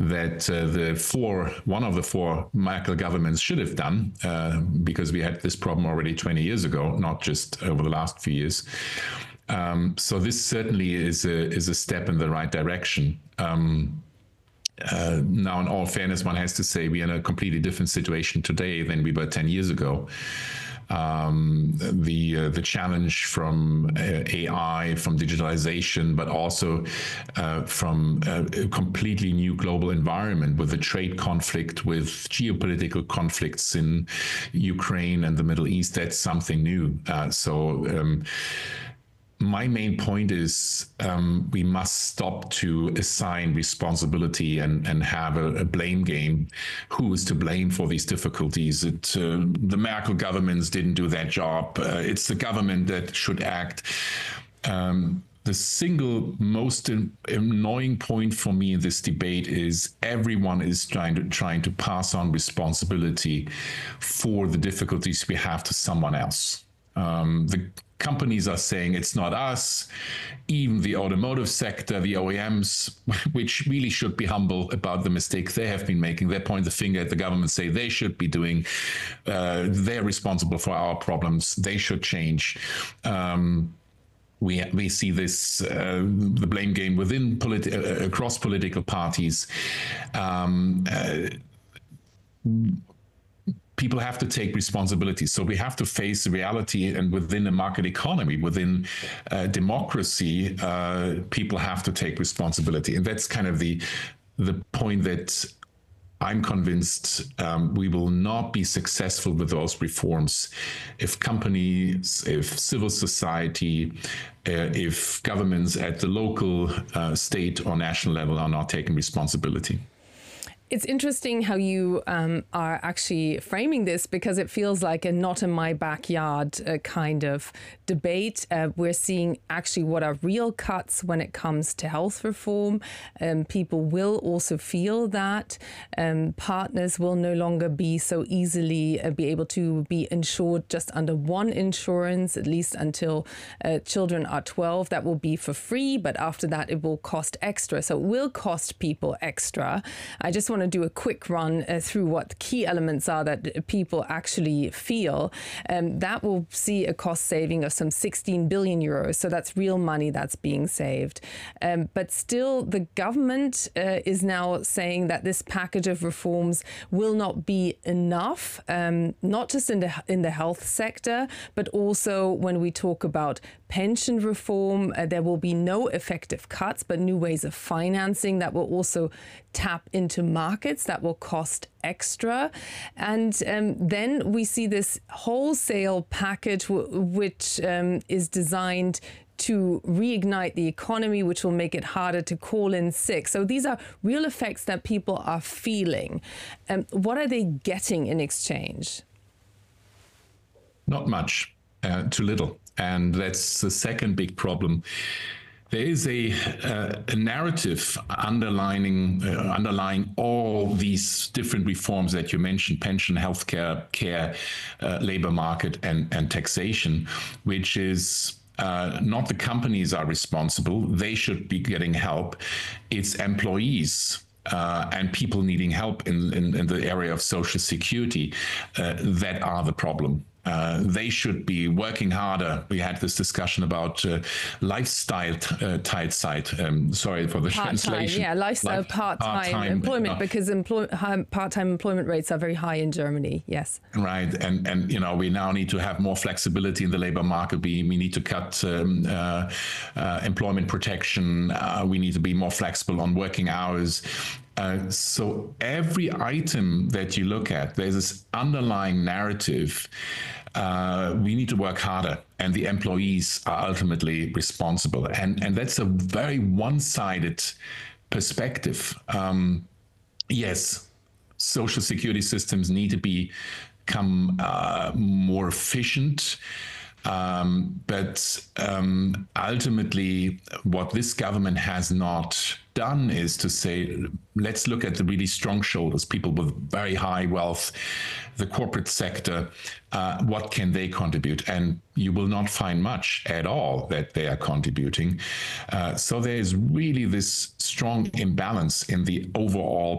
that one of the four Merkel governments should have done, because we had this problem already 20 years ago, not just over the last few years. So this certainly is a step in the right direction. Now, in all fairness, one has to say we are in a completely different situation today than we were 10 years ago. The challenge from AI, from digitalization, but also from a completely new global environment with the trade conflict, with geopolitical conflicts in Ukraine and the Middle East, that's something new. My main point is we must stop to assign responsibility and have a blame game. Who is to blame for these difficulties? The Merkel governments didn't do their job. It's the government that should act. The single most annoying point for me in this debate is everyone is trying to pass on responsibility for the difficulties we have to someone else. The companies are saying it's not us. Even the automotive sector, the OEMs, which really should be humble about the mistakes they have been making, they point the finger at the government, say they should be doing, they're responsible for our problems, they should change. We see this, the blame game within across political parties. People have to take responsibility. So we have to face the reality, and within a market economy, within democracy, people have to take responsibility. And that's kind of the point that I'm convinced we will not be successful with those reforms if companies, if civil society, if governments at the local, state or national level are not taking responsibility. It's interesting how you are actually framing this, because it feels like a not in my backyard kind of debate. We're seeing actually what are real cuts when it comes to health reform. People will also feel that partners will no longer be so easily be able to be insured just under one insurance, at least until children are 12. That will be for free, but after that it will cost extra. So it will cost people extra. I just want to do a quick run through what the key elements are that people actually feel. That will see a cost saving of some 16 billion euros. So that's real money that's being saved. But still, the government is now saying that this package of reforms will not be enough, not just in the health sector, but also when we talk about pension reform, there will be no effective cuts, but new ways of financing that will also tap into markets that will cost extra. And then we see this wholesale package, which is designed to reignite the economy, which will make it harder to call in sick. So these are real effects that people are feeling. What are they getting in exchange? Not much, too little. And that's the second big problem. There is a narrative underlying all these different reforms that you mentioned: pension, healthcare, care, labor market, and taxation, which is not the companies are responsible. They should be getting help. It's employees. And people needing help in the area of social security that are the problem. They should be working harder. We had this discussion about lifestyle Teilzeit. Sorry for the translation. Yeah, lifestyle part-time employment, because part-time employment rates are very high in Germany. Yes. Right, and you know, we now need to have more flexibility in the labor market. We need to cut employment protection. We need to be more flexible on working hours. So every item that you look at, there's this underlying narrative. We need to work harder, and the employees are ultimately responsible. And that's a very one-sided perspective. Yes, social security systems need to become more efficient. But ultimately, what this government has not done is to say, let's look at the really strong shoulders, people with very high wealth, the corporate sector, what can they contribute? And you will not find much at all that they are contributing. So there is really this strong imbalance in the overall